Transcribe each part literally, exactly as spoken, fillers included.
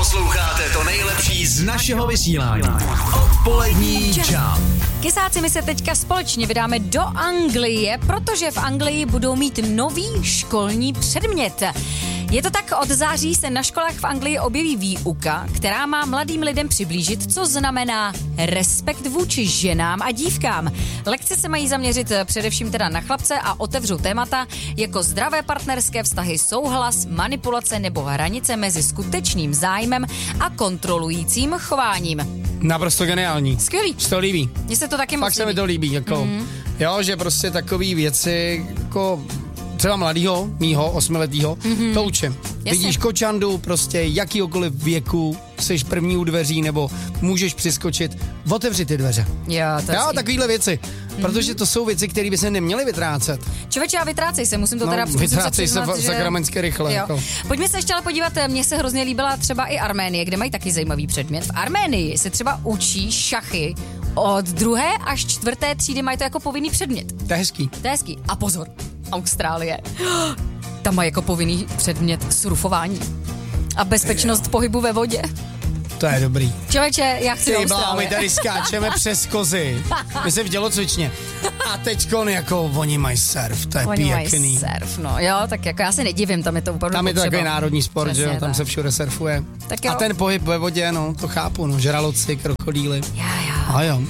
Posloucháte to nejlepší z našeho vysílání. Odpolední čau. Kysáci, my se teďka společně vydáme do Anglie, protože v Anglii budou mít nový školní předmět. Je to tak, od září se na školách v Anglii objeví výuka, která má mladým lidem přiblížit, co znamená respekt vůči ženám a dívkám. Lekce se mají zaměřit především teda na chlapce a otevřou témata jako zdravé partnerské vztahy, souhlas, manipulace nebo hranice mezi skutečným zájmem a kontrolujícím chováním. Naprosto geniální. Skvělý. Že to líbí. Mně se to taky moc Fakt se mi to líbí, jako, mm-hmm. jo, že prostě takový věci, jako třeba mladýho, mýho, osmiletýho, mm-hmm. to učím. Jasně. Vidíš kočandu, prostě jakýkoliv věku, seš první u dveří, nebo můžeš přiskočit, otevři ty dveře. Jo, to jo, takovýhle věci. Mm-hmm. Protože to jsou věci, které by se neměly vytrácet. Člověče, a vytrácej se, musím to no, teda vytrácej se přiznat, v že... sakramensky rychle. Jako. Pojďme se ještě ale podívat, mně se hrozně líbila třeba i Arménie, kde mají taky zajímavý předmět. V Arménii se třeba učí šachy od druhé až čtvrté třídy, mají to jako povinný předmět. To je hezký. To je hezký. A pozor, Austrálie. Tam má jako povinný předmět surfování a bezpečnost jo. pohybu ve vodě. To je dobrý. Člověče, já chci do Austrálie. My tady skáčeme přes kozy. My se v tělocvičně. A teďkon jako oni mají surf, to je oni pěkný. Oni mají surf, no jo, tak jako já se nedivím, tam je to úplně Tam je to potřeba. takový národní sport, přesně, že jo, tam tak. se všude surfuje. A ten pohyb ve vodě, no, to chápu, no, žraloci, krokodýly. Já, já. A jo.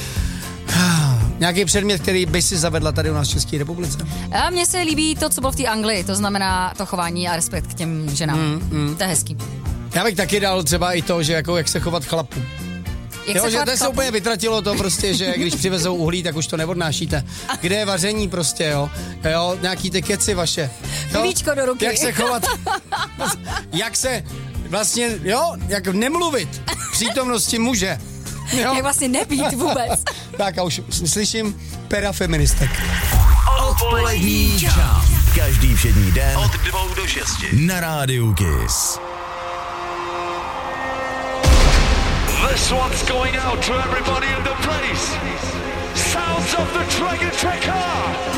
Nějaký předmět, který by si zavedla tady u nás v České republice? A mně se líbí to, co bylo v té Anglii, to znamená to chování a respekt k těm ženám. Mm, mm. To je hezký. Já bych taky dal třeba i to, že jako jak se chovat chlapu. Jak jo, se že to chlapu? se úplně vytratilo to prostě, že když přivezou uhlí, tak už to neodnášíte. Kde je vaření prostě, jo? Jo, nějaký ty keci vaše. Pivíčko do ruky. Jak se chovat, jak se vlastně, jo, jak nemluvit v přítomnosti muže. Jo? Jak vlastně nebýt vůbec. Tak a už slyším pera feministek. Odpolední čau. Každý všední den od dvou do šesti na rádiu Kiss. This one's going out to everybody in the place. Sounds of the Dragon Tracker.